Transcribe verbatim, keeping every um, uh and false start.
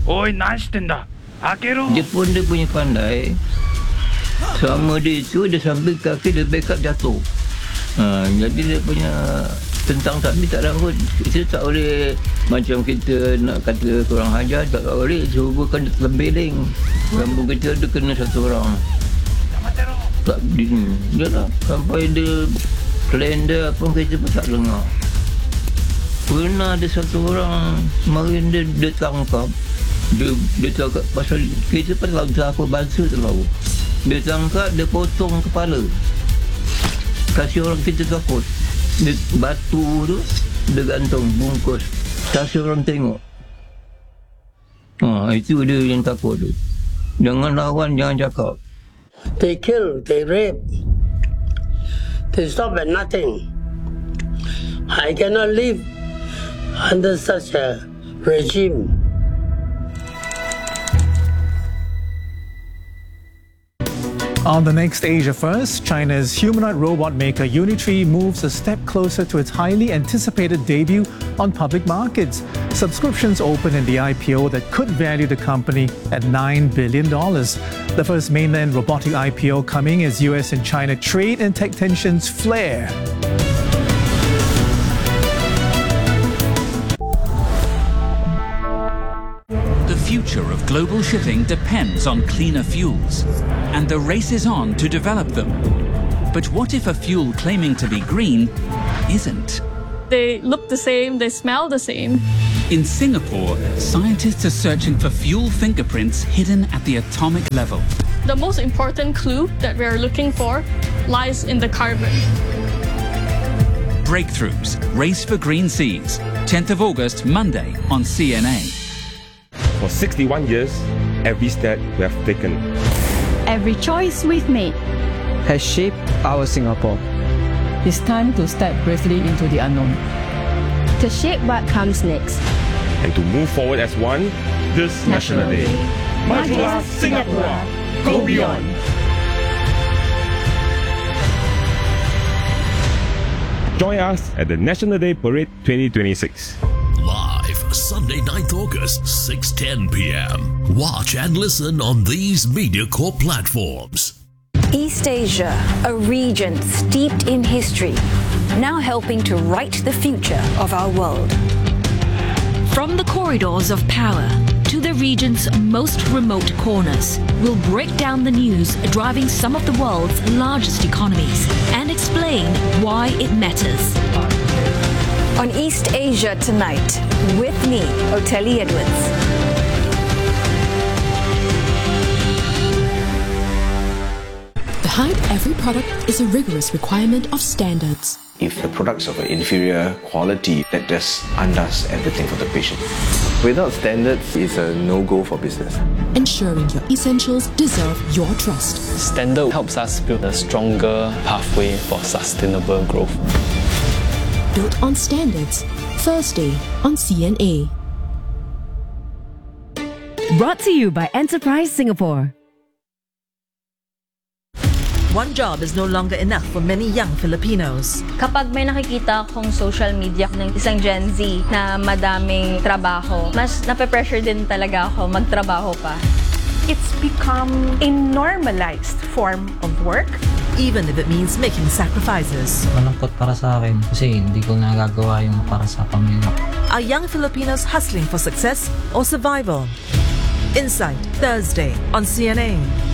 Oi, nashitenda. Akero. Dia pun dia punya pandai. Sama dia tu, dia sambil kaki dia backup jatuh. Ha, jadi dia punya tentang takbir tak ada pun. Kita tak boleh macam kita nak kata kurang hajar, tak boleh. Cuba kan lembeling. Rambut kita ada kena satu orang. Tak ni. Dia lah. Sampai dia plan dia apa kita pun tak dengar. Pernah ada satu orang kemarin dia, dia tangkap. Dia, dia tangkap pasal kita pun tahu apa bangsa terlalu. Dia tangkap, dia potong kepala. Kasih orang kita takut. Dia, batu tu, dia gantung, bungkus. Kasih orang tengok. Ha, itu dia yang takut tu. Jangan lawan, jangan cakap. They kill, they rape. They stop at nothing. I cannot live under such a regime. On the next Asia First, China's humanoid robot maker Unitree moves a step closer to its highly anticipated debut on public markets. Subscriptions open in the I P O that could value the company at nine billion dollars. The first mainland robotic I P O coming as U S and China trade and tech tensions flare. The future of global shipping depends on cleaner fuels, and the race is on to develop them. But what if a fuel claiming to be green isn't? They look the same, they smell the same. In Singapore, scientists are searching for fuel fingerprints hidden at the atomic level. The most important clue that we are looking for lies in the carbon. Breakthroughs, Race for Green Seas, tenth of August, Monday on C N A. For sixty-one years, every step we have taken, every choice we've made, has shaped our Singapore. It's time to step bravely into the unknown, to shape what comes next, and to move forward as one this National Day. Majulah Singapore, go beyond. Join us at the National Day Parade twenty twenty-six. Sunday, ninth of August, six ten p m Watch and listen on these MediaCorp platforms. East Asia, a region steeped in history, now helping to write the future of our world. From the corridors of power to the region's most remote corners, we'll break down the news driving some of the world's largest economies and explain why it matters. On East Asia Tonight, with me, Oteli Edwards. Behind every product is a rigorous requirement of standards. If the products of an inferior quality, that just undoes everything for the patient. Without standards, it's a no-go for business. Ensuring your essentials deserve your trust. Standard helps us build a stronger pathway for sustainable growth. Built on Standards, Thursday on C N A. Brought to you by Enterprise Singapore. One job is no longer enough for many young Filipinos. Kapag may nakikita akong social media ng isang Gen Z na madaming trabaho, mas nape-pressure din talaga ako magtrabaho pa. It's become a normalized form of work. Even if it means making sacrifices. Malungkot para sa akin kasi hindi ko nagagawa yung para sa pamilya. Are young Filipinos hustling for success or survival? Insight, Thursday on C N A.